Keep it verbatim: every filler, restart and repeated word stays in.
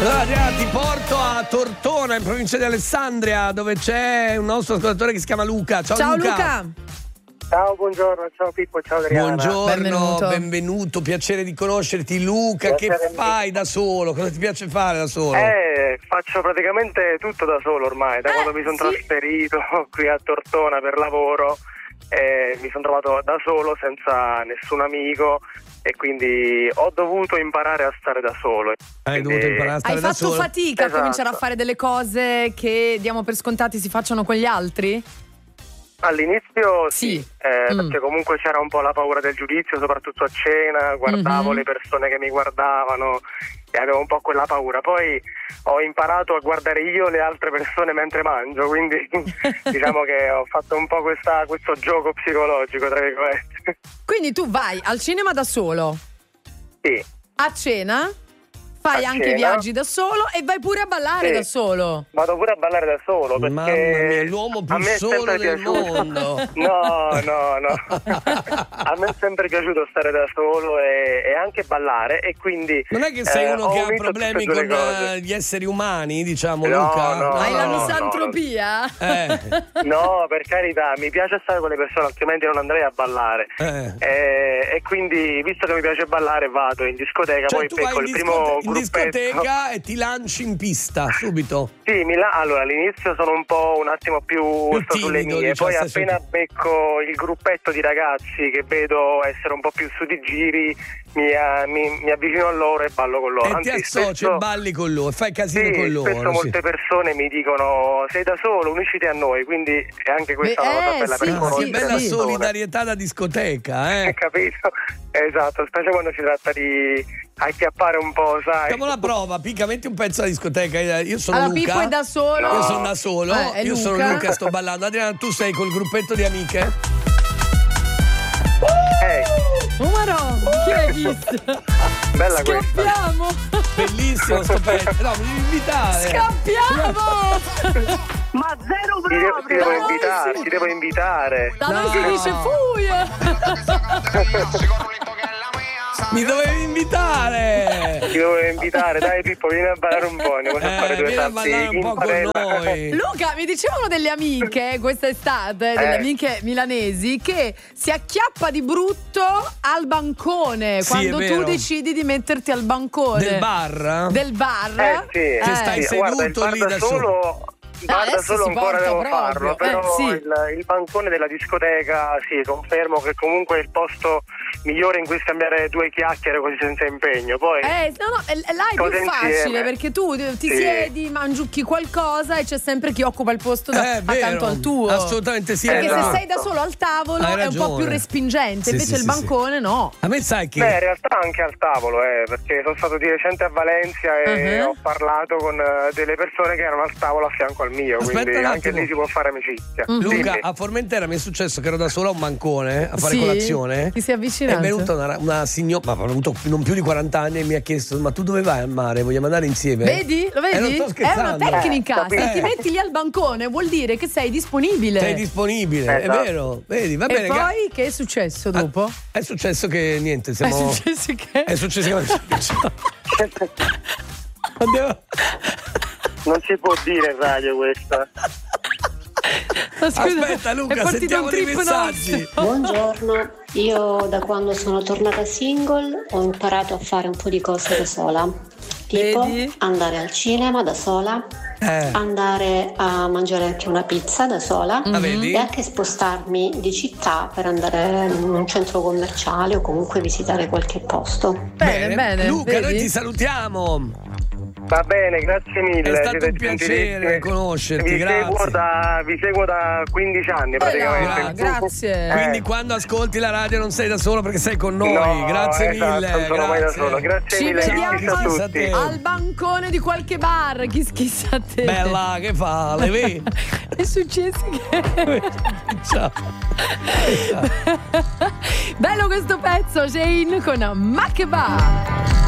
Allora Adriana, ti porto a Tortona, in provincia di Alessandria, dove c'è un nostro ascoltatore che si chiama Luca. Ciao, Ciao Luca. Luca. Ciao, buongiorno, ciao Pippo, ciao Adriana. Buongiorno, benvenuto. benvenuto, piacere di conoscerti. Luca, Piacere che fai da solo? Cosa ti piace fare da solo? Eh, faccio praticamente tutto da solo ormai, da Eh, quando mi sono sì. trasferito qui a Tortona per lavoro, eh, mi sono trovato da solo senza nessun amico e quindi ho dovuto imparare a stare da solo. Hai Quindi- dovuto imparare a stare Hai da fatto solo? fatica a Esatto. cominciare a fare delle cose che diamo per scontati si facciano con gli altri? All'inizio Sì. sì, eh, Mm. perché comunque c'era un po' la paura del giudizio, soprattutto a cena, guardavo Mhm. le persone che mi guardavano e avevo un po' quella paura. Poi ho imparato a guardare io le altre persone mentre mangio, quindi diciamo che ho fatto un po' questa, questo gioco psicologico, tra virgolette. Quindi tu vai al cinema da solo, Sì, a cena, fai A anche cena. viaggi da solo e vai pure a ballare Sì. da solo. vado pure a ballare da solo perché Mamma mia, l'uomo più a me è solo sempre del piaciuto. mondo. No, no, no. A me è sempre piaciuto stare da solo e, e anche ballare e quindi Non è che sei eh, uno ho che ha unito problemi tutte e con due le cose. eh, gli esseri umani, diciamo, No, Luca? no, Hai la no, misantropia? Eh, No, per carità, mi piace stare con le persone, altrimenti non andrei a ballare. eh. E, e quindi, visto che mi piace ballare, vado in discoteca, Cioè poi tu becco vai in, il discote- primo in gruppetto. discoteca e ti lanci in pista subito. Sì, mi la- allora all'inizio sono un po' un attimo più, Più sto sulle timido, mie, diciamo, poi stai appena su- becco il gruppetto di ragazzi che vedo essere un po' più su di giri, mi, eh, mi- mi avvicino a loro e ballo con loro. E ti Anzi, associ spesso- e balli con loro, fai casino Sì, con loro. spesso sì. molte persone mi dicono sei da solo, unisciti a noi, quindi è anche questa Beh, una cosa eh, bella sì, per Ah, conoscere che sì, bella le persone. solidarietà da discoteca, Hai eh. capito? Esatto, specie quando si tratta di acchiappare un po', sai. Facciamo la prova, Pica, metti un pezzo alla discoteca. Io sono Allora, Luca. Pippo è da solo. Io sono da solo. Eh, è Io Luca. sono Luca, sto ballando. Adriana, tu sei col gruppetto di amiche? Ehi, Oh marò, chi l'hai visto? bella questa. Scappiamo! Bellissimo sto pezzo. No, mi devi invitare. Scappiamo! Ma zero Ti, devo, ti devo proprio! invitare, ti devo invitare. Da noi si No. dice fuia! Mi dovevi invitare. Ti devo invitare, dai Pippo, vieni a ballare un po', ne possiamo fare Eh, due vieni a salti ballare un in po' con padella. noi. Luca, mi dicevano delle amiche quest'estate, delle Eh. amiche milanesi, che si acchiappa di brutto al bancone Sì, quando è tu vero. decidi di metterti al bancone Del bar? del bar. Eh sì, Che stai sì, guarda, il seduto bar lì da da solo, il bar da adesso solo si ancora porta devo proprio, farlo, eh, però sì. il, il bancone della discoteca, sì, confermo che comunque è il posto migliore in cui scambiare due chiacchiere così senza impegno. Poi Eh, no, no, è, è là è più Cose facile insieme. perché tu ti Sì. siedi, mangiucchi qualcosa e c'è sempre chi occupa il posto da, Eh, vero. accanto al tuo. Assolutamente sì. Perché Esatto. se sei da solo al tavolo Hai è un po' ragione. più respingente, Sì, invece sì, il sì, bancone no. A me sai che Beh, in realtà anche al tavolo, eh, perché sono stato di recente a Valencia e Uh-huh. ho parlato con eh, delle persone che erano al tavolo a fianco al mio, Aspetta quindi un anche attimo. lì si può fare amicizia. Mhm. Luca, Dimmi. a Formentera mi è successo che ero da solo a un bancone a fare Sì? colazione. Ti sei avvicinato? È venuta una, una signora, ma avrà avuto non più di quaranta anni, e mi ha chiesto: ma tu dove vai al mare? Vogliamo andare insieme? Vedi? Lo Eh, non vedi? sto È una scherzando. tecnica. Eh, Se ti eh. metti lì al bancone vuol dire che sei disponibile. Sei disponibile, Esatto. è vero. Vedi, va e bene. poi ga- che è successo Ah, dopo? È successo che niente, È siamo. successo che? È successo che. Andiamo. Non si può dire in radio questa. Ma scusa, Aspetta, Luca, è partito sentiamo un dei trip messaggi. nostro. Buongiorno, io da quando sono tornata single ho imparato a fare un po' di cose da sola, tipo Vedi? andare al cinema da sola, Eh. andare a mangiare anche una pizza da sola Ah, vedi? e anche spostarmi di città per andare in un centro commerciale o comunque visitare qualche posto. Bene, bene. Luca, vedi? noi ti salutiamo. Va bene, grazie mille. È stato siete un piacere gentilissimi. conoscerti, vi grazie. Seguo da, vi seguo da quindici anni praticamente. no, grazie. Eh. Quindi quando ascolti la radio non sei da solo perché sei con noi. No, grazie esatto, mille. non sono mai da grazie. solo. Grazie Ci mille, vediamo chissà a Chissà tutti. te. al bancone di qualche bar. Chi schissa a te? Bella, che fa? Le vedi? È successo che. Ciao. Bello questo pezzo, Jane con Makeba.